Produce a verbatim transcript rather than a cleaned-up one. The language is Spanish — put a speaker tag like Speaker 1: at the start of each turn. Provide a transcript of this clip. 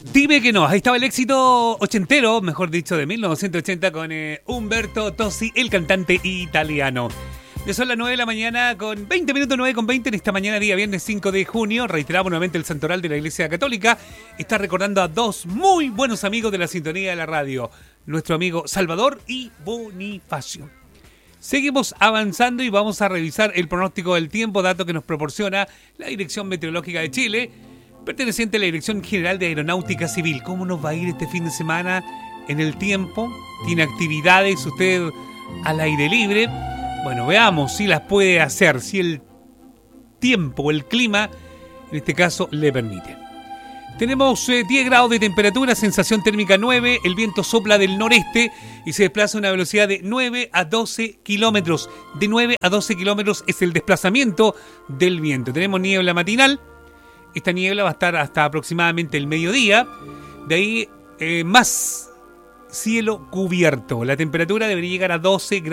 Speaker 1: Dime que no, ahí estaba el éxito ochentero, mejor dicho, de mil novecientos ochenta con eh, Umberto Tozzi, el cantante italiano. Ya son las nueve de la mañana con veinte minutos, nueve con veinte en esta mañana, día viernes cinco de junio. Reiteramos nuevamente el santoral de la Iglesia Católica. Está recordando a dos muy buenos amigos de la sintonía de la radio, nuestro amigo Salvador y Bonifacio. Seguimos avanzando y vamos a revisar el pronóstico del tiempo, dato que nos proporciona la Dirección Meteorológica de Chile, perteneciente a la Dirección General de Aeronáutica Civil. ¿Cómo nos va a ir este fin de semana en el tiempo? ¿Tiene actividades usted al aire libre? Bueno, veamos si las puede hacer, si el tiempo o el clima, en este caso, le permite. Tenemos eh, diez grados de temperatura, sensación térmica nueve, el viento sopla del noreste y se desplaza a una velocidad de nueve a doce kilómetros. De nueve a doce kilómetros es el desplazamiento del viento. Tenemos niebla matinal. Esta niebla va a estar hasta aproximadamente el mediodía. De ahí eh, más cielo cubierto. La temperatura debería llegar a doce grados.